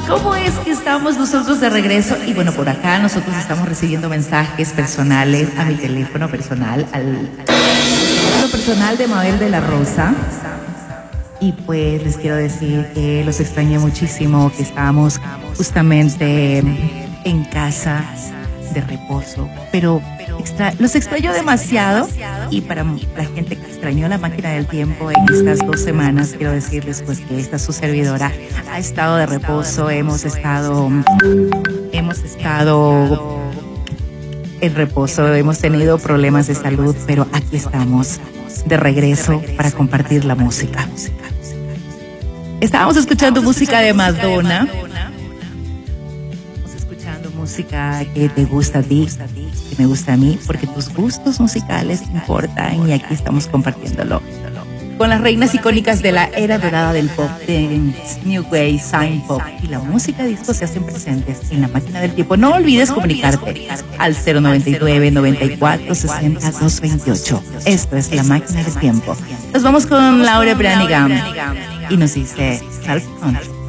¿Cómo es que estamos nosotros de regreso? Y bueno, por acá nosotros estamos recibiendo mensajes personales a mi teléfono personal, al teléfono personal de Mabel de la Rosa. Y pues les quiero decir que los extrañé muchísimo, que estábamos justamente en casa de reposo, pero los extraño demasiado. Y para la gente que extrañó la máquina del tiempo en estas 2 semanas, quiero decirles pues que esta su servidora ha estado de reposo, hemos estado en reposo, hemos tenido problemas de salud, pero aquí estamos de regreso para compartir la música. Estábamos escuchando música de Madonna, escuchando música que te gusta a ti, que me gusta a mí, porque tus gustos musicales importan y aquí estamos compartiéndolo con las reinas icónicas de la era dorada del pop, de New Wave, Synth Pop y la música disco se hacen presentes en la máquina del tiempo. No olvides comunicarte al 099 94 60 228. Esto es la máquina del tiempo. Nos vamos con Laura Branigan y nos dice Salson.